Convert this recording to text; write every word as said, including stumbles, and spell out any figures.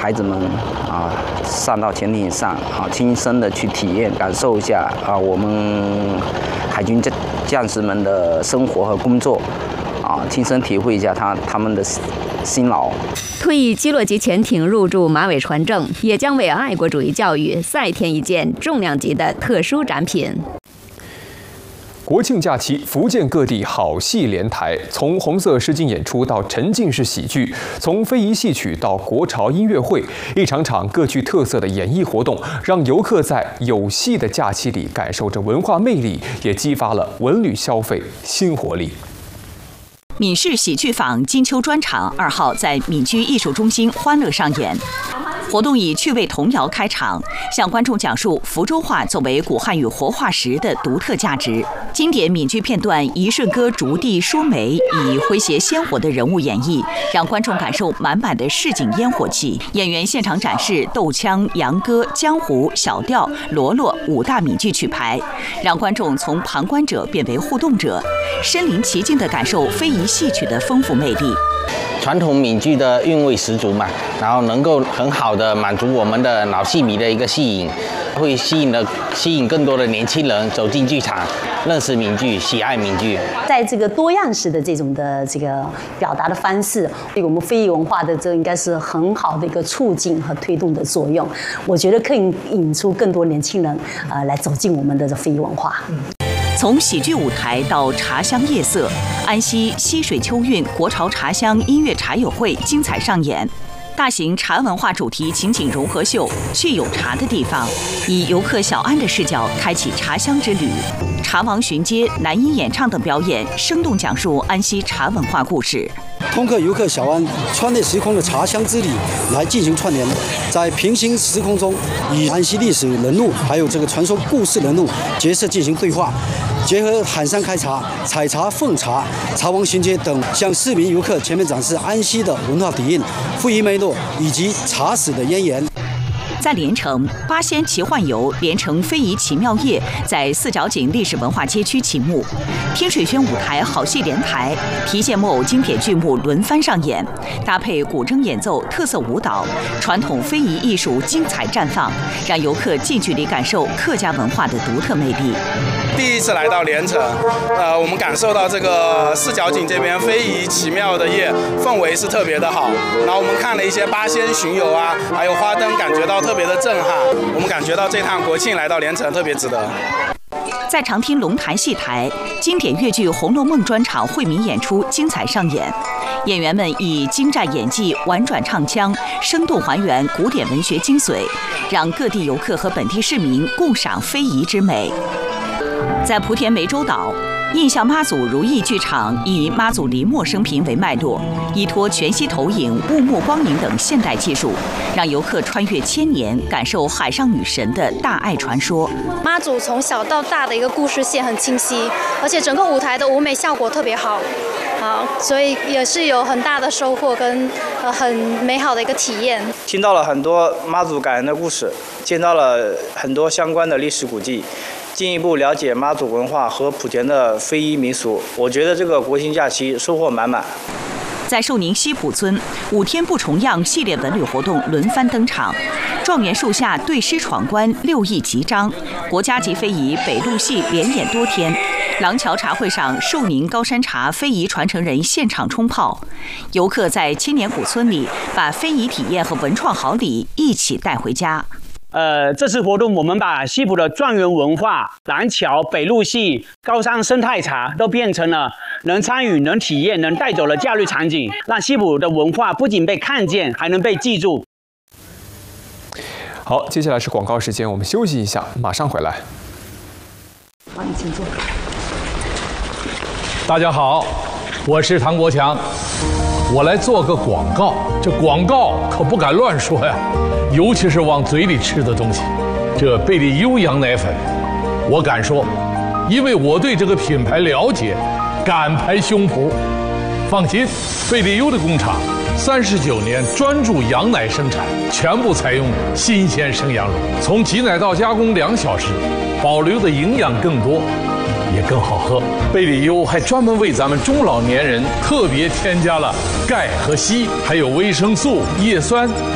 孩子们啊上到潜艇上啊，亲身的去体验感受一下啊我们海军将将士们的生活和工作啊，亲身体会一下他他们的辛劳。 退役基洛级潜艇入驻马尾船证，也将为爱国主义教育再添一件重量级的特殊展品。 国庆假期，福建各地好戏连台，从红色实景演出到沉浸式喜剧，从非遗戏曲到国潮音乐会，一场场各具特色的演艺活动，让游客在有戏的假期里感受着文化魅力，也激发了文旅消费新活力。 闽式喜剧坊金秋专场二号在闽剧艺术中心欢乐上演。活动以趣味童谣开场，向观众讲述福州话作为古汉语活化石的独特价值。经典闽剧片段《一顺歌》竹地说媒，以诙谐鲜活的人物演绎，让观众感受满满的市井烟火气。演员现场展示斗腔、洋歌、江湖、小调、罗罗五大闽剧曲牌，让观众从旁观者变为互动者，身临其境地感受非遗戏曲的丰富魅力。 传统闽剧的韵味十足嘛，然后能够很好的满足我们的老戏迷的一个吸引，会吸引了吸引更多的年轻人走进剧场，认识闽剧，喜爱闽剧。 在这个多样式的这种的这个表达的方式，对我们非遗文化的这应该是很好的一个促进和推动的作用。我觉得可以引出更多年轻人呃来走进我们的非遗文化。 从喜剧舞台到茶香夜色，安溪溪水秋韵国潮茶香音乐茶友会精彩上演。大型茶文化主题情景融合秀《去有茶的地方》，以游客小安的视角开启茶香之旅。茶王巡街、男音演唱等表演，生动讲述安溪茶文化故事。 通过游客小安穿越时空的茶香之旅来进行串联，在平行时空中与安溪历史人物还有这个传说故事人物角色进行对话，结合喊山开茶、采茶奉茶、茶王巡街等，向市民游客全面展示安溪的文化底蕴、富裕脉络以及茶史的渊源。 在连城，八仙奇幻游连城非遗奇妙夜在四角井历史文化街区启幕，天水轩舞台好戏连台，提线木偶经典剧目轮番上演，搭配古筝演奏、特色舞蹈，传统非遗艺术精彩绽放，让游客近距离感受客家文化的独特魅力。 第一次来到连城，呃，我们感受到这个四角井这边非遗奇妙的夜氛围是特别的好。然后我们看了一些八仙巡游啊，还有花灯，感觉到特别的震撼。我们感觉到这趟国庆来到连城特别值得。 在长汀龙潭戏台，经典粤剧《红楼梦》专场惠民演出精彩上演，演员们以精湛演技、婉转唱腔，生动还原古典文学精髓，让各地游客和本地市民共赏非遗之美。在莆田湄洲岛，印象妈祖如意剧场以妈祖离墨生平为脉络，依托全息投影、雾幕光影等现代技术，让游客穿越千年，感受海上女神的大爱传说。 妈祖从小到大的一个故事线很清晰，而且整个舞台的舞美效果特别好，好，所以也是有很大的收获跟呃很美好的一个体验。 听到了很多妈祖感人的故事，见到了很多相关的历史古迹。进一步了解妈祖文化和莆田的非遗民俗，我觉得这个国庆假期收获满满。 在寿宁西浦村，五天不重样系列文旅活动轮番登场，状元树下对诗闯关六艺集章，国家级非遗北路戏连演多天。廊桥茶会上，寿宁高山茶非遗传承人现场冲泡，游客在千年古村里把非遗体验和文创好礼一起带回家。 呃，这次活动我们把西浦的状元文化、廊桥、北路戏、高山生态茶都变成了能参与、能体验、能带走的假日场景，让西浦的文化不仅被看见，还能被记住。 好，接下来是广告时间，我们休息一下，马上回来。 好，你请坐。 大家好，我是唐国强，我来做个广告，这广告可不敢乱说呀。尤其是往嘴里吃的东西，这贝利优羊奶粉，我敢说，因为我对这个品牌了解，敢拍胸脯。放心，贝利优的工厂三十九年专注羊奶生产，全部采用新鲜生羊乳，从挤奶到加工两小时，保留的营养更多，也更好喝。贝利优还专门为咱们中老年人特别添加了钙和硒，还有维生素、叶酸。